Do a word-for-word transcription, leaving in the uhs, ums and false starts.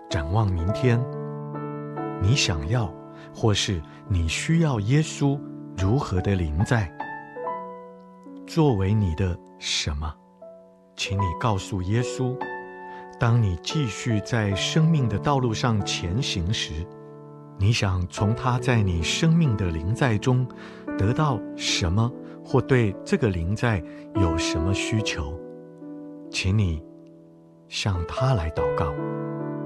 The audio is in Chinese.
展望明天，你想要或是你需要耶稣如何的临在，作为你的什么，请你告诉耶稣。当你继续在生命的道路上前行时，你想从他在你生命的临在中得到什么，或对这个临在有什么需求，请你向他来祷告。